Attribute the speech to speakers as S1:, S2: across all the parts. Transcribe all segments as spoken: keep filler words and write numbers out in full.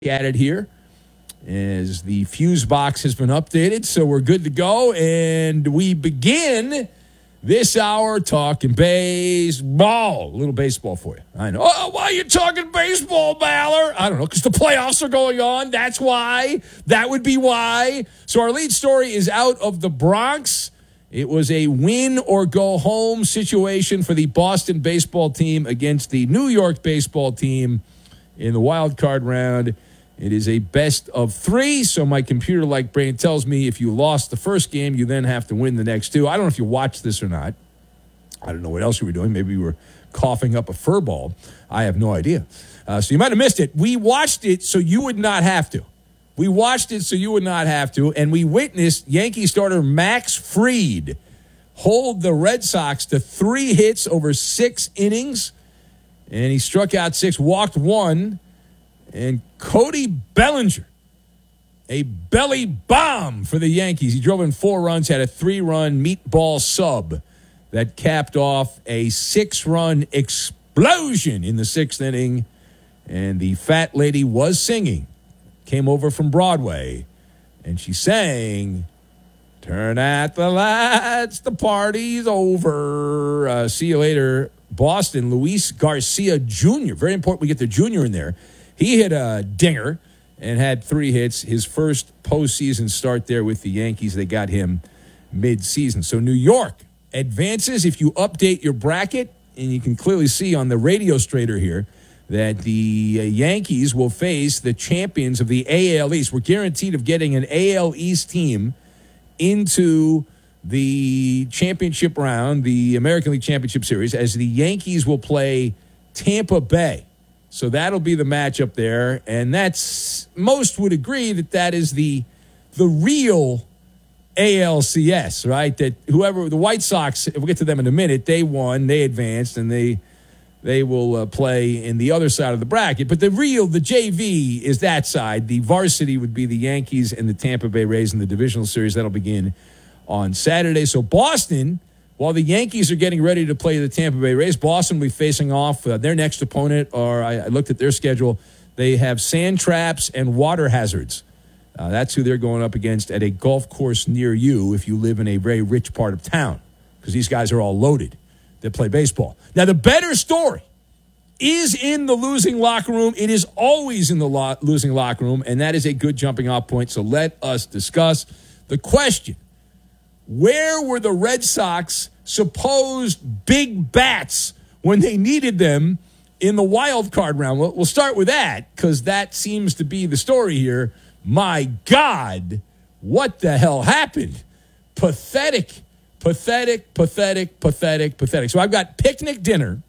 S1: at it here as the fuse box has been updated, so we're good to go, and we begin this hour talking baseball. A little baseball for you. I know. Oh, why are you talking baseball, Baller? I don't know, because the playoffs are going on. That's why. That would be why. So our lead story is out of the Bronx. It was a win-or-go-home situation for the Boston baseball team against the New York baseball team in the wild card round. It is a best of three, so my computer-like brain tells me if you lost the first game, you then have to win the next two. I don't know if you watched this or not. I don't know what else you were doing. Maybe you were coughing up a fur ball. I have no idea. Uh, so you might have missed it. We watched it so you would not have to. We watched it so you would not have to, and we witnessed Yankee starter Max Fried hold the Red Sox to three hits over six innings, and he struck out six, walked one. And Cody Bellinger, a belly bomb for the Yankees. He drove in four runs, had a three-run meatball sub that capped off a six-run explosion in the sixth inning. And the fat lady was singing, came over from Broadway, and she sang, "Turn out the lights, the party's over." Uh, see you later, Boston. Luis Garcia Junior Very important we get the junior in there. He hit a dinger and had three hits. His first postseason start there with the Yankees. They got him mid-season. So New York advances. If you update your bracket, and you can clearly see on the radio straighter here that the uh, Yankees will face the champions of the A L East. We're guaranteed of getting an A L East team into the championship round, the American League Championship Series, as the Yankees will play Tampa Bay. So that'll be the matchup there, and that's most would agree that that is the the real A L C S, right? That whoever the White Sox, we'll get to them in a minute. They won, they advanced, and they they will uh, play in the other side of the bracket. But the real, the J V is that side. The varsity would be the Yankees and the Tampa Bay Rays in the divisional series. That'll begin on Saturday. So Boston, while the Yankees are getting ready to play the Tampa Bay Rays, Boston will be facing off uh, their next opponent, or I, I looked at their schedule. They have Sand Traps and Water Hazards. Uh, that's who they're going up against at a golf course near you if you live in a very rich part of town, because these guys are all loaded that play baseball. Now, the better story is in the losing locker room. It is always in the lo- losing locker room, and that is a good jumping off point. So let us discuss the question. Where were the Red Sox supposed big bats when they needed them in the wild card round? We'll, we'll start with that, because that seems to be the story here. My God, what the hell happened? Pathetic, pathetic, pathetic, pathetic, pathetic. So I've got picnic dinner,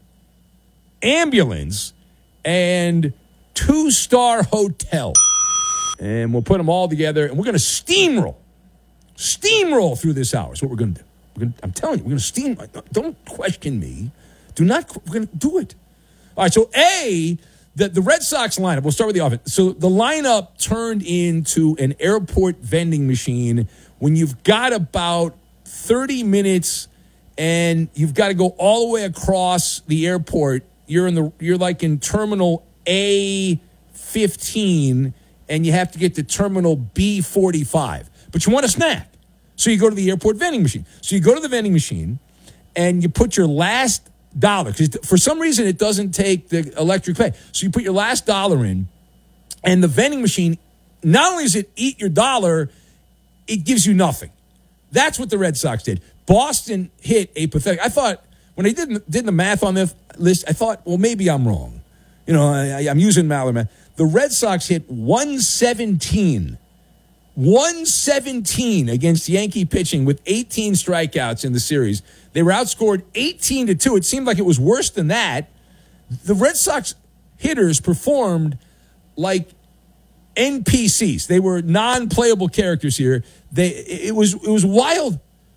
S1: ambulance, and two-star hotel. And we'll put them all together, and we're going to steamroll. Steamroll through this hour is what we're going to do. We're gonna, I'm telling you, we're going to steam. Don't question me. Do not. We're going to do it. All right. So A, the, the Red Sox lineup. We'll start with the offense. So the lineup turned into an airport vending machine when you've got about thirty minutes and you've got to go all the way across the airport. You're in the. You're like in Terminal A fifteen, and you have to get to Terminal B forty-five. But you want a snack. So you go to the airport vending machine. So you go to the vending machine and you put your last dollar. Because for some reason it doesn't take the electric pay. So you put your last dollar in, and the vending machine, not only does it eat your dollar, it gives you nothing. That's what the Red Sox did. Boston hit a pathetic. I thought, when I did, did the math on this list, I thought, well, maybe I'm wrong. You know, I, I'm using Maller math. The Red Sox hit one seventeen. one seventeen against Yankee pitching with eighteen strikeouts in the series. They were outscored eighteen to two. It seemed like it was worse than that. The Red Sox hitters performed like N P Cs. They were non-playable characters here. They it was it was wild.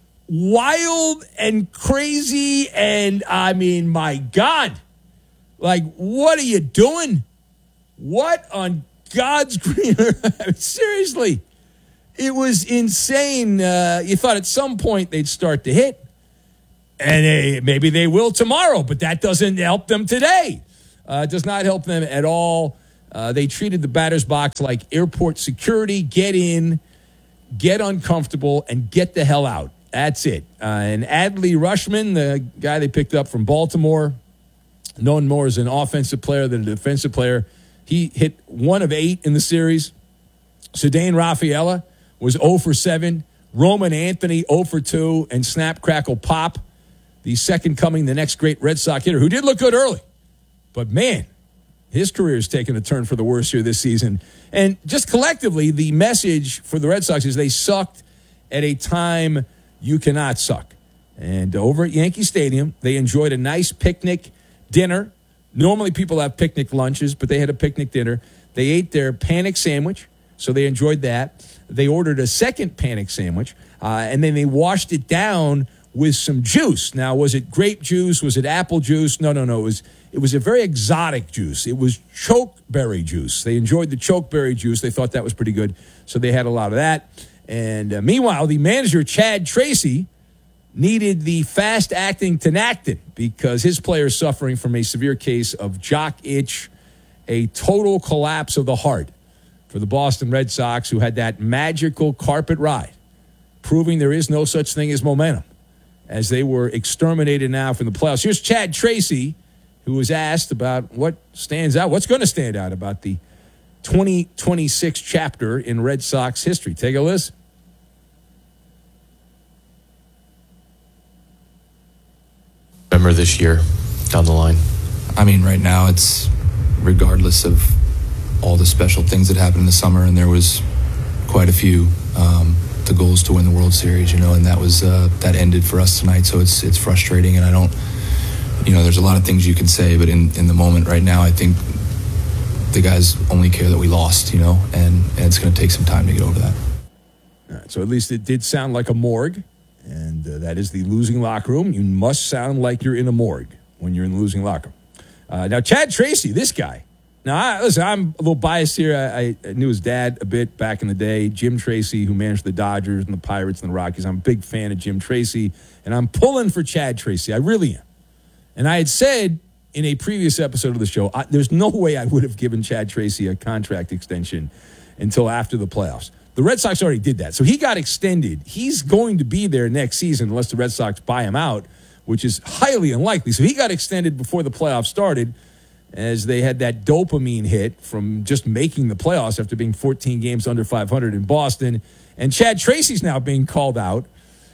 S1: Wild and crazy, and I mean, my God. Like, what are you doing? What on God's green earth? Seriously. It was insane. Uh, you thought at some point they'd start to hit. And they, maybe they will tomorrow, but that doesn't help them today. Uh, it does not help them at all. Uh, they treated the batter's box like airport security. Get in, get uncomfortable, and get the hell out. That's it. Uh, and Adley Rushman, the guy they picked up from Baltimore, known more as an offensive player than a defensive player, he hit one of eight in the series. Ceddanne Rafaela was zero for seven. Roman Anthony zero for two. And Snap Crackle Pop, the second coming, the next great Red Sox hitter, who did look good early. But, man, his career has taken a turn for the worse here this season. And just collectively, the message for the Red Sox is they sucked at a time you cannot suck. And over at Yankee Stadium, they enjoyed a nice picnic dinner. Normally people have picnic lunches, but they had a picnic dinner. They ate their panic sandwich, so they enjoyed that. They ordered a second panic sandwich, uh, and then they washed it down with some juice. Now, was it grape juice? Was it apple juice? No, no, no. It was it was a very exotic juice. It was chokeberry juice. They enjoyed the chokeberry juice. They thought that was pretty good, so they had a lot of that. And uh, meanwhile, the manager, Chad Tracy, needed the fast-acting Tinactin because his player is suffering from a severe case of jock itch, a total collapse of the heart for the Boston Red Sox, who had that magical carpet ride, proving there is no such thing as momentum, as they were exterminated now from the playoffs. Here's Chad Tracy, who was asked about what stands out, what's going to stand out about the twenty twenty-six chapter in Red Sox history. Take a listen.
S2: Remember this year down the line?
S3: I mean, right now it's regardless of all the special things that happened in the summer, and there was quite a few. Um, the goals to win the World Series, you know, and that was uh, that ended for us tonight. So it's it's frustrating, and I don't, you know, there's a lot of things you can say, but in, in the moment right now, I think the guys only care that we lost, you know, and, and it's going to take some time to get over that.
S1: All right, so at least it did sound like a morgue, and uh, that is the losing locker room. You must sound like you're in a morgue when you're in the losing locker room. Uh, now, Chad Tracy, this guy. Now, I, listen, I'm a little biased here. I, I knew his dad a bit back in the day, Jim Tracy, who managed the Dodgers and the Pirates and the Rockies. I'm a big fan of Jim Tracy, and I'm pulling for Chad Tracy. I really am. And I had said in a previous episode of the show, I, there's no way I would have given Chad Tracy a contract extension until after the playoffs. The Red Sox already did that. So he got extended. He's going to be there next season unless the Red Sox buy him out, which is highly unlikely. So he got extended before the playoffs started, as they had that dopamine hit from just making the playoffs after being fourteen games under five hundred in Boston. And Chad Tracy's now being called out,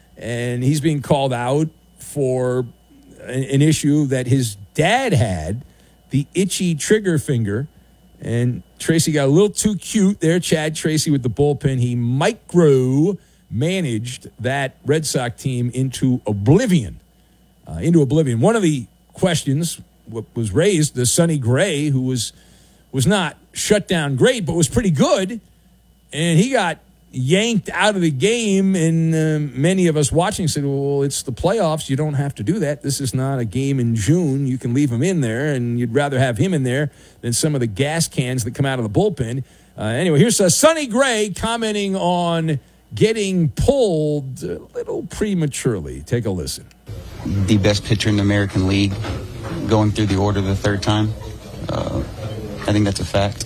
S1: and he's being called out for an, an issue that his dad had, the itchy trigger finger. And Tracy got a little too cute there, Chad Tracy with the bullpen. He micro managed that Red Sox team into oblivion, uh, into oblivion. One of the questions was raised, the Sonny Gray, who was was not shut down great, but was pretty good, and he got yanked out of the game, and uh, many of us watching said, well, it's the playoffs. You don't have to do that. This is not a game in June. You can leave him in there, and you'd rather have him in there than some of the gas cans that come out of the bullpen. Uh, anyway, here's uh, Sonny Gray commenting on getting pulled a little prematurely. Take a listen.
S4: The best pitcher in the American League, going through the order the third time. Uh, I think that's a fact.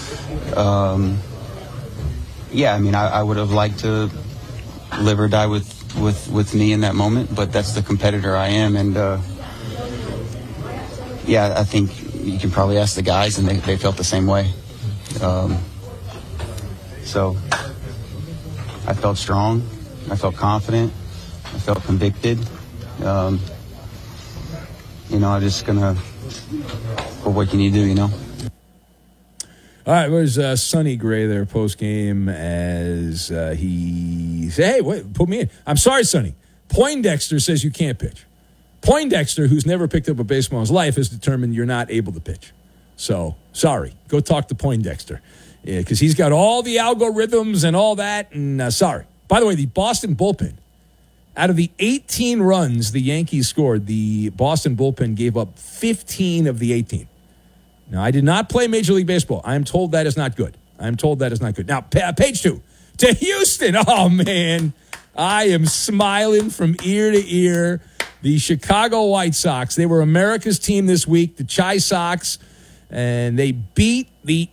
S4: Um, yeah, I mean, I, I would have liked to live or die with, with, with me in that moment, but that's the competitor I am. And, uh, yeah, I think you can probably ask the guys, and they, they felt the same way. Um, so I felt strong. I felt confident. I felt convicted. Um, you know, I'm just going to, well, what can you do, you know?
S1: All right, there's uh, Sonny Gray there post-game as uh, he said, hey, wait, put me in. I'm sorry, Sonny. Poindexter says you can't pitch. Poindexter, who's never picked up a baseball in his life, has determined you're not able to pitch. So, sorry. Go talk to Poindexter. Because yeah, he's got all the algorithms and all that, and uh, sorry. By the way, the Boston bullpen, out of the eighteen runs the Yankees scored, the Boston bullpen gave up fifteen of the eighteen. Now, I did not play Major League Baseball. I am told that is not good. I am told that is not good. Now, page two, to Houston. Oh, man. I am smiling from ear to ear. The Chicago White Sox, they were America's team this week, the Chi Sox, and they beat the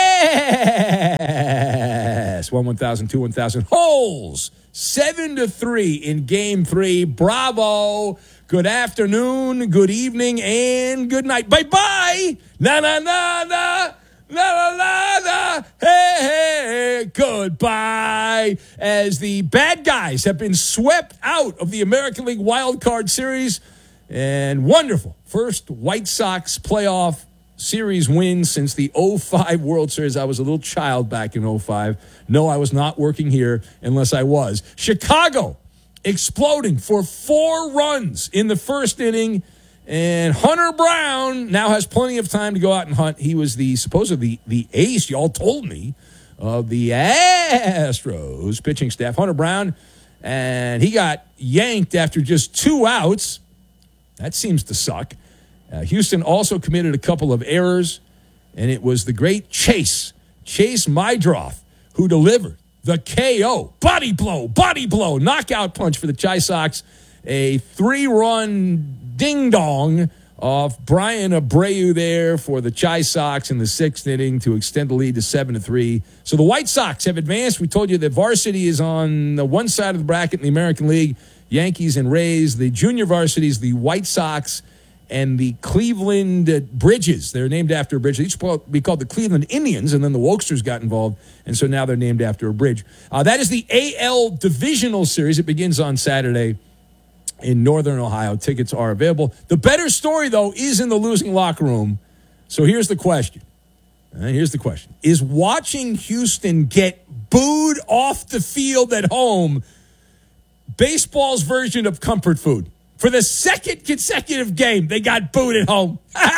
S1: ass. One one thousand, two one thousand. Holes. Seven to three in game three. Bravo. Good afternoon, good evening, and good night. Bye-bye. Na-na-na-na. La-la-la-la. Hey, hey. Goodbye. As the bad guys have been swept out of the American League Wild Card Series. And wonderful. First White Sox playoff series win since the oh five World Series. I was a little child back in oh five. No, I was not working here unless I was. Chicago exploding for four runs in the first inning. And Hunter Brown now has plenty of time to go out and hunt. He was the supposedly the ace, y'all told me, of the Astros pitching staff. Hunter Brown, and he got yanked after just two outs. That seems to suck. Uh, Houston also committed a couple of errors, and it was the great Chase, Chase Mydroth, who delivered the K O. Body blow, body blow, knockout punch for the Chi Sox. A three-run ding-dong off Brian Abreu there for the Chi Sox in the sixth inning to extend the lead to seven to three. So the White Sox have advanced. We told you that varsity is on the one side of the bracket in the American League, Yankees and Rays. The junior varsity is the White Sox and the Cleveland Bridges. They're named after a bridge. They used to be called the Cleveland Indians, and then the Wokesters got involved, and so now they're named after a bridge. Uh, that is the A L Divisional Series. It begins on Saturday in Northern Ohio. Tickets are available. The better story, though, is in the losing locker room. So here's the question. Uh, here's the question. Is watching Houston get booed off the field at home baseball's version of comfort food? For the second consecutive game, they got booed at home.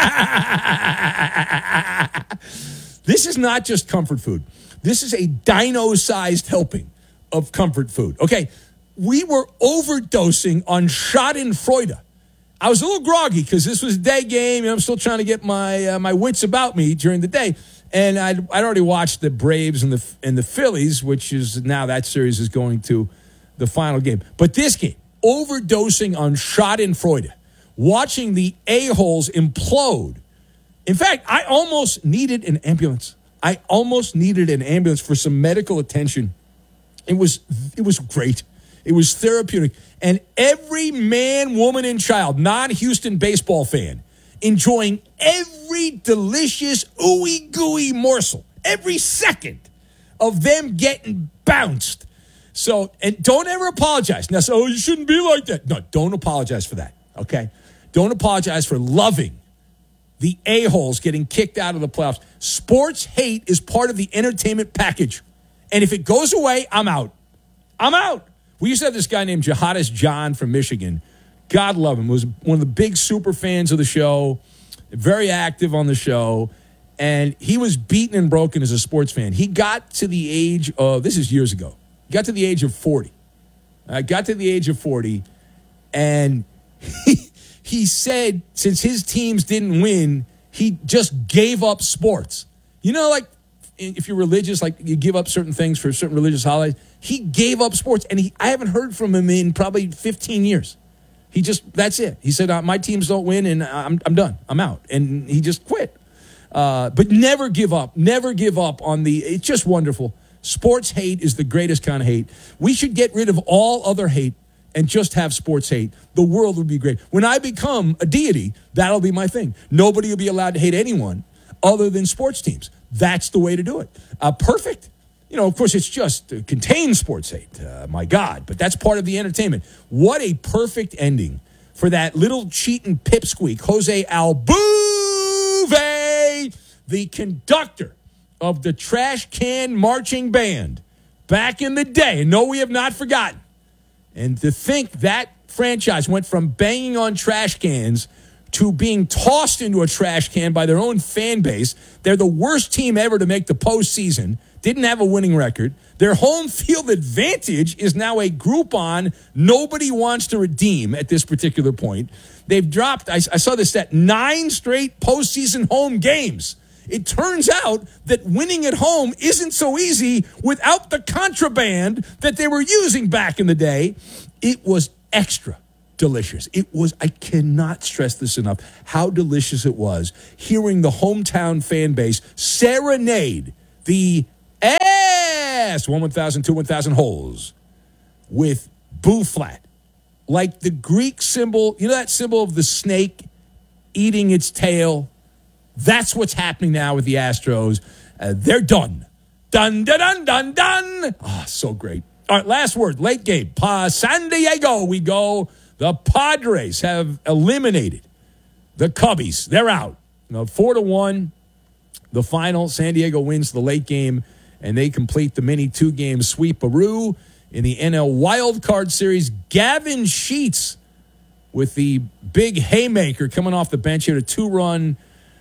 S1: This is not just comfort food. This is a dino-sized helping of comfort food. Okay, we were overdosing on Schadenfreude. I was a little groggy because this was a day game, and I'm still trying to get my uh, my wits about me during the day. And I'd, I'd already watched the Braves and the and the Phillies, which is now that series is going to the final game. But this game, overdosing on Schadenfreude, watching the a-holes implode. In fact, I almost needed an ambulance. I almost needed an ambulance for some medical attention. It was it was great. It was therapeutic. And every man, woman, and child, non-Houston baseball fan, enjoying every delicious, ooey-gooey morsel, every second of them getting bounced. So, and don't ever apologize. Now, so, oh, you shouldn't be like that. No, don't apologize for that, okay? Don't apologize for loving the a-holes getting kicked out of the playoffs. Sports hate is part of the entertainment package. And if it goes away, I'm out. I'm out. We used to have this guy named Jihadis John from Michigan. God love him. Was one of the big super fans of the show, very active on the show. And he was beaten and broken as a sports fan. He got to the age of, this is years ago, he got to the age of forty. I uh, got to the age of forty, and he, he said since his teams didn't win, he just gave up sports. You know, like if you're religious, like you give up certain things for certain religious holidays. He gave up sports, and he, I haven't heard from him in probably fifteen years. He just, that's it. He said, uh, my teams don't win, and I'm, I'm done. I'm out. And he just quit. Uh, but never give up. Never give up on the, it's just wonderful. Sports hate is the greatest kind of hate. We should get rid of all other hate and just have sports hate. The world would be great. When I become a deity, that'll be my thing. Nobody will be allowed to hate anyone other than sports teams. That's the way to do it. Uh, perfect. You know, of course, it's just uh, contains sports hate. Uh, my God. But that's part of the entertainment. What a perfect ending for that little cheating pipsqueak, Jose Altuve, the conductor of the Trash Can Marching Band back in the day. And no, we have not forgotten. And to think that franchise went from banging on trash cans to being tossed into a trash can by their own fan base. They're the worst team ever to make the postseason. Didn't have a winning record. Their home field advantage is now a Groupon nobody wants to redeem at this particular point. They've dropped, I, I saw this stat, nine straight postseason home games. It turns out that winning at home isn't so easy without the contraband that they were using back in the day. It was extra delicious. It was, I cannot stress this enough, how delicious it was hearing the hometown fan base serenade the ass one one thousand, two one thousand holes with Boo Flat. Like the Greek symbol, you know that symbol of the snake eating its tail? That's what's happening now with the Astros. Uh, they're done. Dun, dun, dun, dun, dun. Oh, so great. All right, last word, late game. Pa San Diego, we go. The Padres have eliminated the Cubbies. They're out. You know, four to one, the final. San Diego wins the late game, and they complete the mini two-game sweeparoo in the N L Wild Card Series. Gavin Sheets with the big haymaker coming off the bench here, a two-run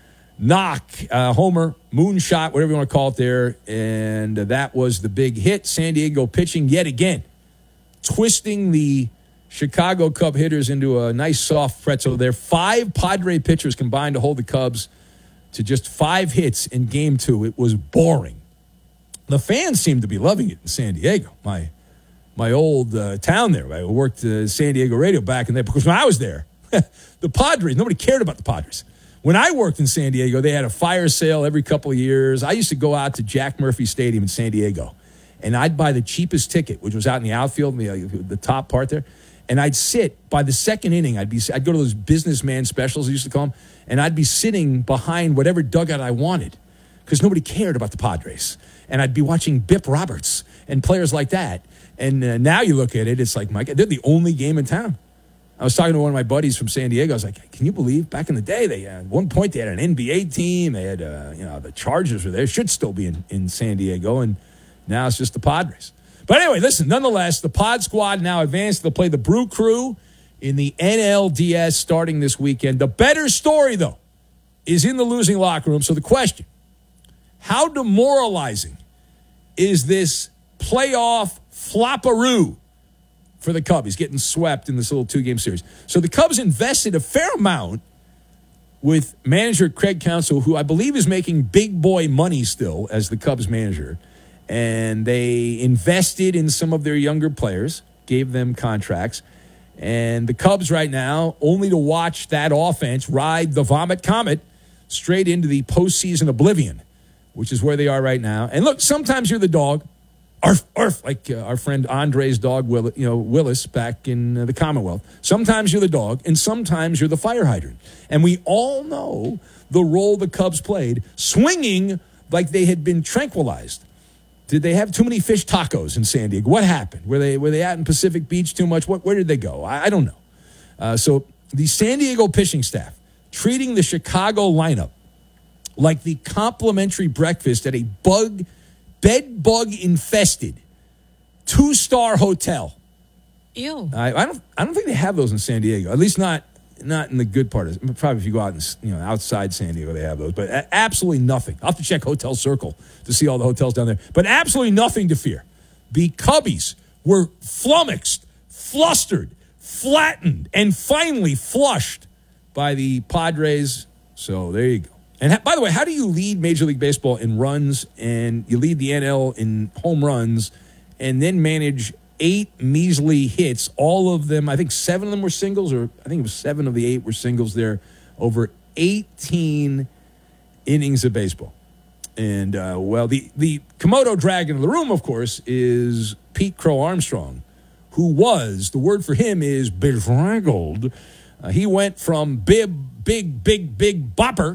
S1: knock, uh, homer, moonshot, whatever you want to call it there, and that was the big hit. San Diego pitching yet again, twisting the Chicago Cub hitters into a nice soft pretzel there. Five Padre pitchers combined to hold the Cubs to just five hits in game two. It was boring. The fans seemed to be loving it in San Diego. My my old uh, town there. I worked uh, San Diego radio back in there because when I was there, the Padres, nobody cared about the Padres. When I worked in San Diego, they had a fire sale every couple of years. I used to go out to Jack Murphy Stadium in San Diego, and I'd buy the cheapest ticket, which was out in the outfield, the, the top part there, and I'd sit by the second inning. I'd be I'd go to those businessman specials, I used to call them, and I'd be sitting behind whatever dugout I wanted because nobody cared about the Padres. And I'd be watching Bip Roberts and players like that. And uh, now you look at it, it's like, my God, they're the only game in town. I was talking to one of my buddies from San Diego. I was like, can you believe back in the day, they at one point they had an N B A team. They had, uh, you know, the Chargers were there. Should still be in, in San Diego. And now it's just the Padres. But anyway, listen, nonetheless, the Pod Squad now advanced. They'll play the Brew Crew in the N L D S starting this weekend. The better story, though, is in the losing locker room. So the question, how demoralizing is this playoff flopperoo for the Cubs? He's getting swept in this little two-game series. So the Cubs invested a fair amount with manager Craig Counsell, who I believe is making big boy money still as the Cubs manager. And they invested in some of their younger players, gave them contracts. And the Cubs right now, only to watch that offense ride the Vomit Comet straight into the postseason oblivion, which is where they are right now. And look, sometimes you're the dog. Arf, arf, like uh, our friend Andre's dog, Will, you know, Willis, back in uh, the Commonwealth. Sometimes you're the dog, and sometimes you're the fire hydrant. And we all know the role the Cubs played, swinging like they had been tranquilized. Did they have too many fish tacos in San Diego? What happened? Were they were they out in Pacific Beach too much? What, where did they go? I, I don't know. Uh, so the San Diego pitching staff treating the Chicago lineup like the complimentary breakfast at a bug bed bug infested two-star hotel.
S5: Ew.
S1: I, I don't. I don't think they have those in San Diego. At least not not in the good part of it. Probably if you go out and, you know, outside San Diego, they have those. But a- absolutely nothing. I'll have to check Hotel Circle to see all the hotels down there. But absolutely nothing to fear. The Cubbies were flummoxed, flustered, flattened, and finally flushed by the Padres. So there you go. And ha- by the way, how do you lead Major League Baseball in runs, and you lead the N L in home runs, and then manage eight measly hits, all of them, I think seven of them were singles, or I think it was seven of the eight were singles there, over eighteen innings of baseball. And, uh, well, the, the Komodo dragon in the room, of course, is Pete Crow Armstrong, who was, the word for him is bedraggled. Uh, he went from bib, big, big, big bopper,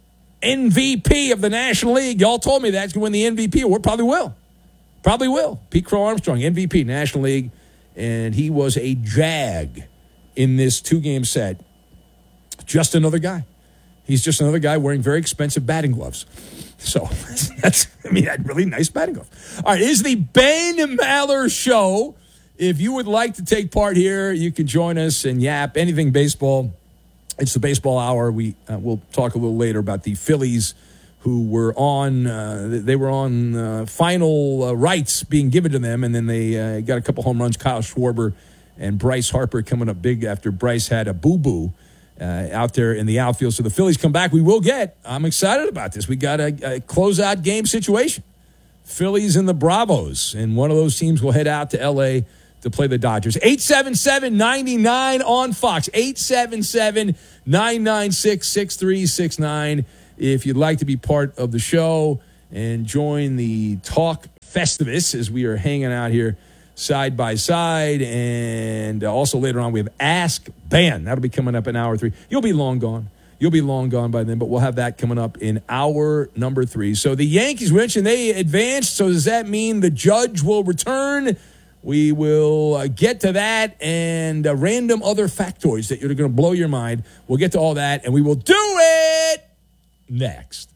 S1: M V P of the National League. Y'all told me that he's going to win the M V P award. Probably will. Probably will. Pete Crow Armstrong, M V P, National League. And he was a jag in this two-game set. Just another guy. He's just another guy wearing very expensive batting gloves. So, that's, I mean, that really nice batting glove. All right, it is the Ben Maller Show. If you would like to take part here, you can join us and yap anything baseball. It's the baseball hour. We uh, we'll talk a little later about the Phillies, who were on. Uh, they were on uh, final uh, rights being given to them, and then they uh, got a couple home runs. Kyle Schwarber and Bryce Harper coming up big after Bryce had a boo boo uh, out there in the outfield. So the Phillies come back. We will get. I'm excited about this. We got a, a closeout game situation. Phillies and the Bravos, and one of those teams will head out to L A to play the Dodgers. eight seven seven, nine nine on Fox. eight seven seven, nine nine six, six three six nine. If you'd like to be part of the show and join the Talk Festivus as we are hanging out here side by side. And also later on, we have Ask Ban. That'll be coming up in hour three. You'll be long gone. You'll be long gone by then, but we'll have that coming up in hour number three. So the Yankees, Rich, and they advanced. So does that mean the judge will return? We will uh, get to that and uh, random other factoids that are going to blow your mind. We'll get to all that, and we will do it next.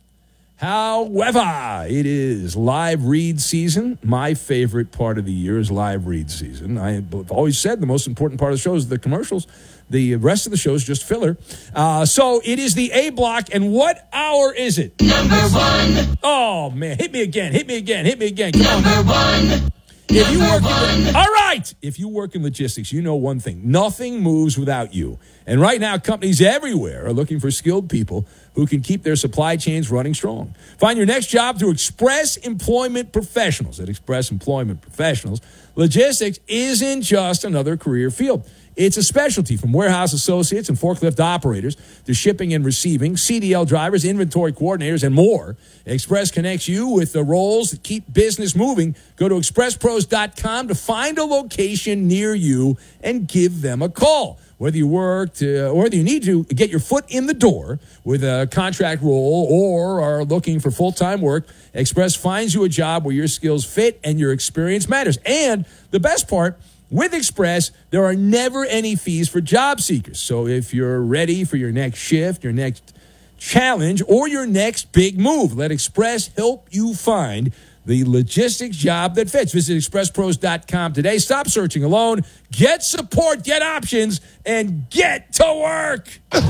S1: However, it is live read season. My favorite part of the year is live read season. I've always said the most important part of the show is the commercials. The rest of the show is just filler. Uh, so it is the A block, and what hour is it?
S5: Number one.
S1: Oh, man. Hit me again. Hit me again. Hit me again. Come
S5: Number
S1: on.
S5: one.
S1: If you work
S5: Number
S1: in, all right. If you work in logistics, you know one thing. Nothing moves without you. And right now, companies everywhere are looking for skilled people who can keep their supply chains running strong. Find your next job through Express Employment Professionals. At Express Employment Professionals, logistics isn't just another career field. It's a specialty, from warehouse associates and forklift operators to shipping and receiving, C D L drivers, inventory coordinators, and more. Express connects you with the roles that keep business moving. Go to express pros dot com to find a location near you and give them a call. Whether you work to, or whether you need to get your foot in the door with a contract role or are looking for full-time work, Express finds you a job where your skills fit and your experience matters. And the best part, with Express, there are never any fees for job seekers. So if you're ready for your next shift, your next challenge, or your next big move, let Express help you find the logistics job that fits. Visit express pros dot com today. Stop searching alone. Get support, get options, and get to work.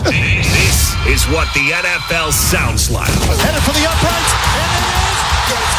S6: This is what the N F L sounds like.
S7: Headed for the uprights, and it is.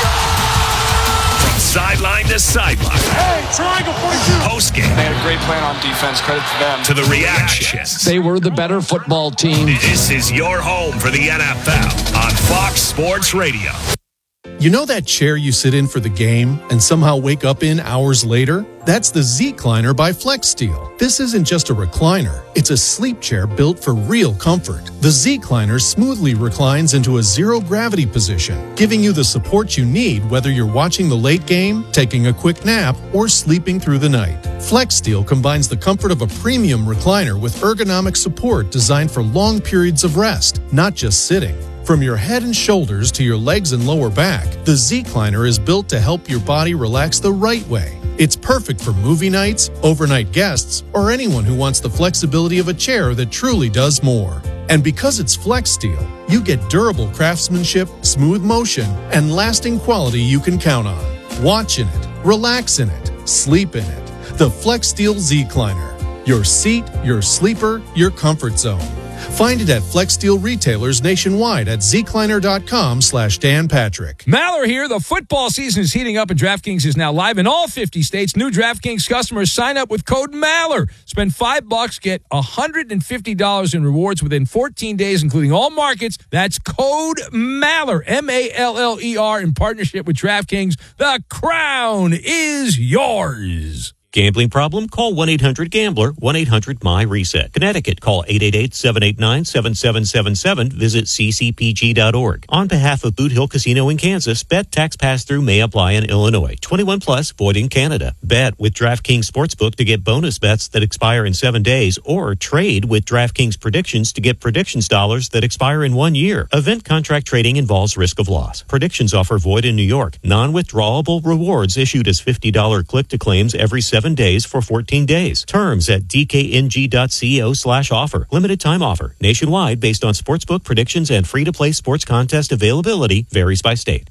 S6: From sideline to sideline.
S7: Hey, triangle forty-two.
S6: Postgame.
S8: They had a great plan on defense. Credit to them.
S6: To the reactions.
S9: They were the better football team.
S6: This is your home for the N F L on Fox Sports Radio.
S10: You know that chair you sit in for the game and somehow wake up in hours later? That's the Z-Cliner by FlexSteel. This isn't just a recliner. It's a sleep chair built for real comfort. The Z-Cliner smoothly reclines into a zero-gravity position, giving you the support you need whether you're watching the late game, taking a quick nap, or sleeping through the night. FlexSteel combines the comfort of a premium recliner with ergonomic support designed for long periods of rest, not just sitting. From your head and shoulders to your legs and lower back, the Z-Cliner is built to help your body relax the right way. It's perfect for movie nights, overnight guests, or anyone who wants the flexibility of a chair that truly does more. And because it's FlexSteel, you get durable craftsmanship, smooth motion, and lasting quality you can count on. Watch in it, relax in it, sleep in it. The FlexSteel Z-Cliner. Your seat, your sleeper, your comfort zone. Find it at FlexSteel retailers nationwide at zcliner.com slash Dan Patrick.
S1: Maller here. The football season is heating up and DraftKings is now live in all fifty states. New DraftKings customers sign up with code Maller. Spend five bucks, get one hundred fifty dollars in rewards within fourteen days, including all markets. That's code Maller, M A L L E R, in partnership with DraftKings. The crown is yours.
S11: Gambling problem? Call one eight hundred gambler, one eight hundred M Y reset. Connecticut, call eight eight eight, seven eight nine, seven seven seven seven. Visit c c p g dot org. On behalf of Boot Hill Casino in Kansas, bet tax pass-through may apply in Illinois. twenty-one plus, void in Canada. Bet with DraftKings Sportsbook to get bonus bets that expire in seven days, or trade with DraftKings Predictions to get predictions dollars that expire in one year. Event contract trading involves risk of loss. Predictions offer void in New York. Non-withdrawable rewards issued as fifty dollars click-to-claims every seven days for fourteen days. Terms at d k n g dot co slash offer. Limited time offer. Nationwide based on sportsbook predictions and free-to-play sports contest availability. Varies by state.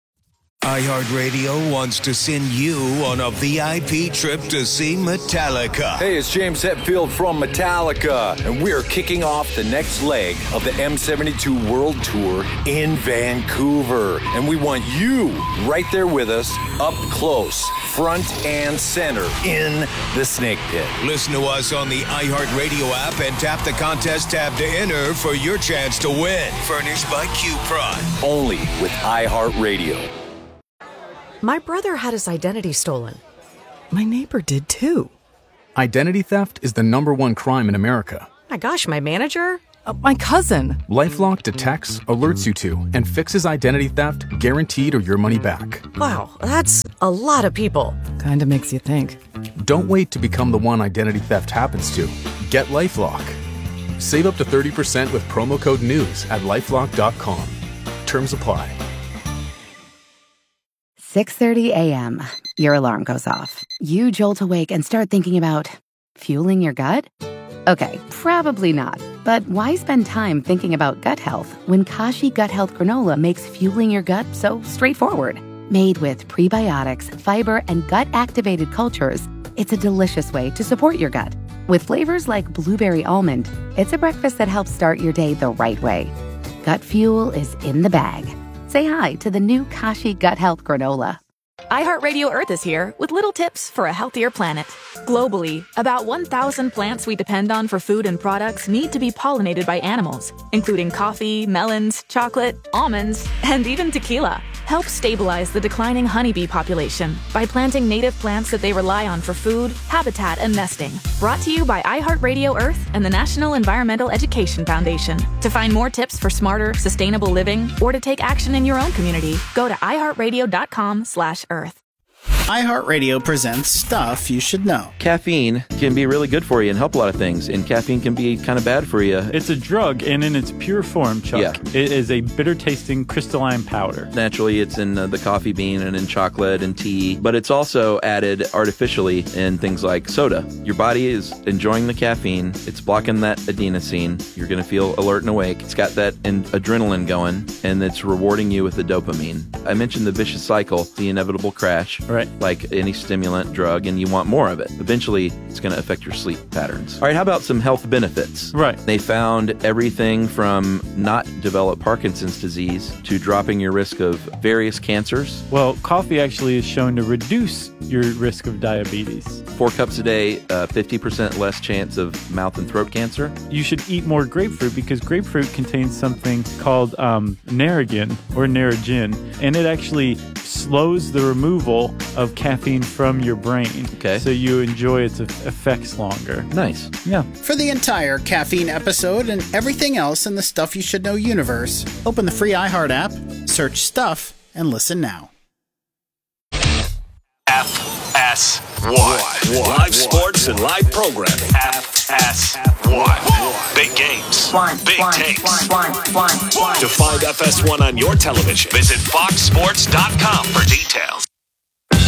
S6: iHeartRadio wants to send you on a V I P trip to see Metallica.
S12: Hey, it's James Hetfield from Metallica, and we're kicking off the next leg of the M seventy-two World Tour in Vancouver. And we want you right there with us, up close, front and center, in the Snake Pit.
S6: Listen to us on the iHeartRadio app and tap the contest tab to enter for your chance to win. Furnished by Q-Prime.
S12: Only with iHeartRadio.
S13: My brother had his identity stolen.
S5: My neighbor did too.
S13: Identity theft is the number one crime in America.
S5: My gosh, my manager? Uh, my cousin.
S13: LifeLock detects, alerts you to, and fixes identity theft guaranteed or your money back.
S5: Wow, that's a lot of people. Kinda makes you think.
S13: Don't wait to become the one identity theft happens to. Get LifeLock. Save up to thirty percent with promo code NEWS at lifelock dot com. Terms apply.
S14: six thirty a.m. Your alarm goes off. You jolt awake and start thinking about fueling your gut? Okay, probably not. But why spend time thinking about gut health when Kashi Gut Health Granola makes fueling your gut so straightforward? Made with prebiotics, fiber, and gut-activated cultures, it's a delicious way to support your gut. With flavors like blueberry almond, it's a breakfast that helps start your day the right way. Gut fuel is in the bag. Say hi to the new Kashi Gut Health Granola.
S15: iHeartRadio Earth is here with little tips for a healthier planet. Globally, about one thousand plants we depend on for food and products need to be pollinated by animals, including coffee, melons, chocolate, almonds, and even tequila. Help stabilize the declining honeybee population by planting native plants that they rely on for food, habitat, and nesting. Brought to you by iHeartRadio Earth and the National Environmental Education Foundation. To find more tips for smarter, sustainable living or to take action in your own community, go to iHeartRadio.com slash Earth.
S16: iHeartRadio presents Stuff You Should Know.
S17: Caffeine can be really good for you and help a lot of things, and caffeine can be kind of bad for you.
S18: It's a drug, and in its pure form, Chuck, yeah. It is a bitter-tasting crystalline powder.
S17: Naturally, it's in uh, the coffee bean and in chocolate and tea, but it's also added artificially in things like soda. Your body is enjoying the caffeine. It's blocking that adenosine. You're going to feel alert and awake. It's got that in- adrenaline going, and it's rewarding you with the dopamine. I mentioned the vicious cycle, the inevitable crash.
S18: Right.
S17: Like any stimulant drug, and you want more of it. Eventually, it's going to affect your sleep patterns. All right, how about some health benefits?
S18: Right.
S17: They found everything from not develop Parkinson's disease to dropping your risk of various cancers.
S18: Well, coffee actually is shown to reduce your risk of diabetes.
S17: Four cups a day, uh, fifty percent less chance of mouth and throat cancer.
S18: You should eat more grapefruit because grapefruit contains something called um, Narragin or Narragin, and it actually slows the removal of caffeine from your brain.
S17: Okay.
S18: So you enjoy its effects longer.
S17: Nice.
S18: Yeah.
S16: For the entire caffeine episode and everything else in the Stuff You Should Know universe, open the free iHeart app, search Stuff, and listen now.
S6: F S one. Live sports and live programming. F S one. Big games. Big takes. To find F S one on your television, visit fox sports dot com for details.